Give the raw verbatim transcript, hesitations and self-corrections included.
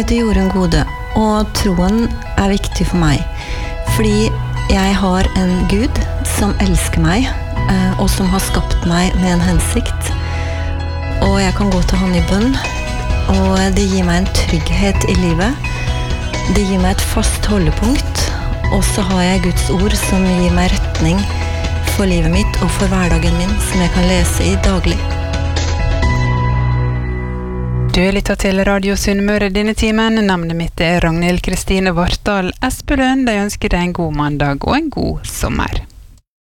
heter Jorunn Gode, og troen er viktig for meg, fordi jeg har en Gud som elsker meg, og som har skapt meg med en hensikt, og jeg kan gå til han i bønn, og det gir meg en trygghet i livet, det gir meg et fast holdepunkt, og så har jeg Guds ord som gir meg retning for livet mitt og for hverdagen min, som jeg kan lese i daglig. Du er lyttet til Radio Sunnmøre denne timen. Navnet mitt er Ragnhild Kristine Vartdal Espelund. Jeg ønsker deg en god mandag og en god sommer.